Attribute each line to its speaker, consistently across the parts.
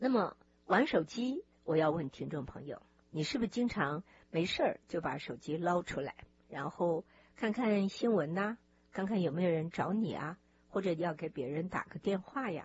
Speaker 1: 那么玩手机，我要问听众朋友，你是不是经常没事儿就把手机捞出来，然后看看新闻呐，看看有没有人找你啊，或者要给别人打个电话呀？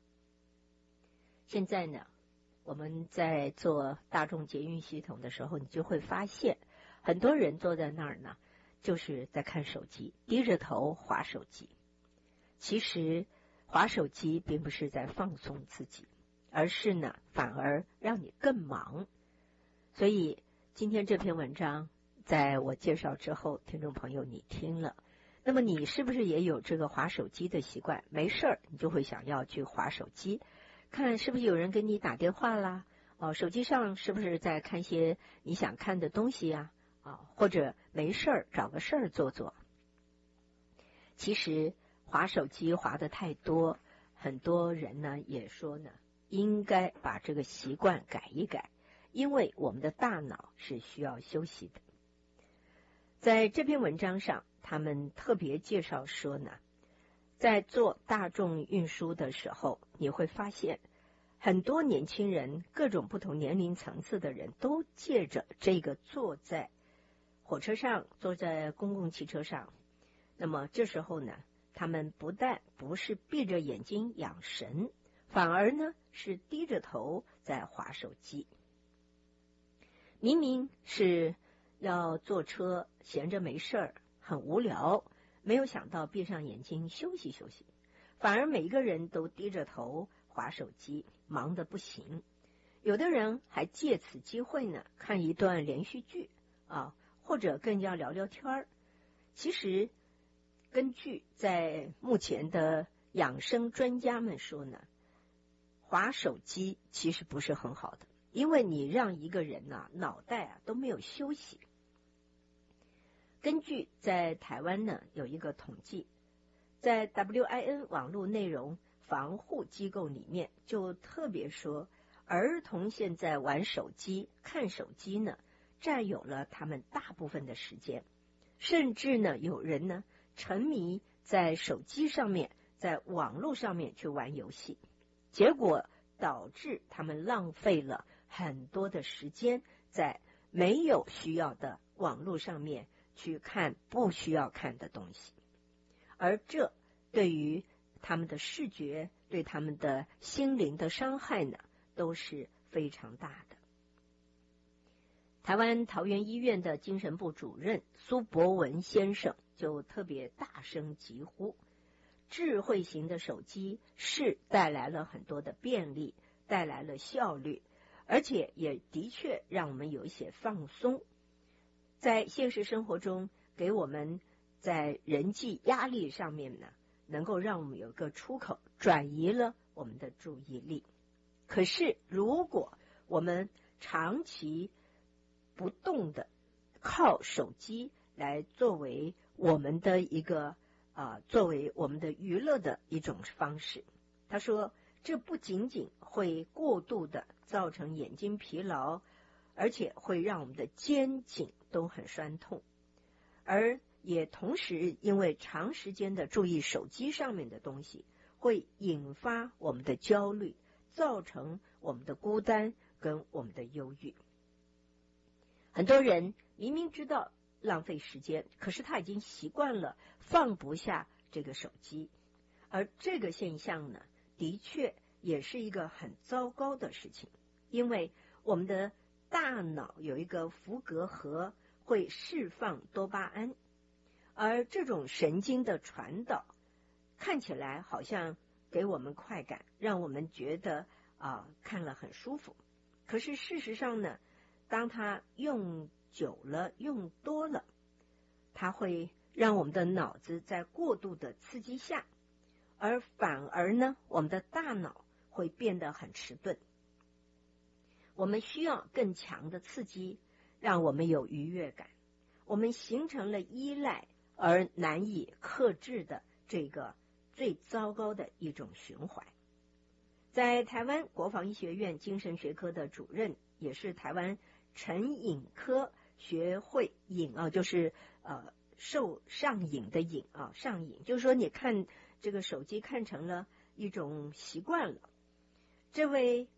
Speaker 1: 现在呢，我们在做大众捷运系统的时候，你就会发现很多人坐在那儿呢，就是在看手机，低着头滑手机。其实滑手机并不是在放松自己，而是呢反而让你更忙。所以今天这篇文章在我介绍之后，听众朋友你听了，那么你是不是也有这个滑手机的习惯？没事儿你就会想要去滑手机，看是不是有人跟你打电话啦，手机上是不是在看些你想看的东西呀？或者没事儿找个事儿做做。其实滑手机滑得太多，很多人呢也说呢，应该把这个习惯改一改，因为我们的大脑是需要休息的。在这篇文章上，他们特别介绍说呢，在做大众运输的时候，你会发现很多年轻人，各种不同年龄层次的人都借着这个坐在火车上，坐在公共汽车上，那么这时候呢，他们不但不是闭着眼睛养神，反而呢是低着头在滑手机。明明是要坐车，闲着没事儿，很无聊，没有想到闭上眼睛休息休息，反而每一个人都低着头滑手机，忙得不行。有的人还借此机会呢，看一段连续剧或者更要聊聊天儿。其实根据在目前的养生专家们说呢，滑手机其实不是很好的，因为你让一个人脑袋都没有休息。根据在台湾呢有一个统计，在 WIN 网络内容防护机构里面就特别说，儿童现在玩手机看手机呢占有了他们大部分的时间，甚至呢有人呢沉迷在手机上面，在网络上面去玩游戏，结果导致他们浪费了很多的时间在没有需要的网络上面去看不需要看的东西，而这对于他们的视觉，对他们的心灵的伤害呢都是非常大的。台湾桃园医院的精神部主任苏博文先生就特别大声疾呼，智慧型的手机是带来了很多的便利，带来了效率，而且也的确让我们有一些放松，在现实生活中给我们在人际压力上面呢，能够让我们有一个出口，转移了我们的注意力。可是如果我们长期不动的靠手机来作为我们的一个作为我们的娱乐的一种方式，他说这不仅仅会过度的造成眼睛疲劳，而且会让我们的肩颈都很酸痛，而也同时因为长时间的注意手机上面的东西，会引发我们的焦虑，造成我们的孤单跟我们的忧郁。很多人明明知道浪费时间，可是他已经习惯了放不下这个手机，而这个现象呢，的确也是一个很糟糕的事情，因为我们的大脑有一个伏隔核会释放多巴胺，而这种神经的传导看起来好像给我们快感，让我们觉得看了很舒服，可是事实上呢，当它用久了用多了，它会让我们的脑子在过度的刺激下，而反而呢我们的大脑会变得很迟钝。我们需要更强的刺激，让我们有愉悦感，我们形成了依赖而难以克制的这个最糟糕的一种循环。在台湾国防医学院精神学科的主任，也是台湾成瘾科学会瘾就是受上瘾的瘾上瘾就是说你看这个手机看成了一种习惯了。这位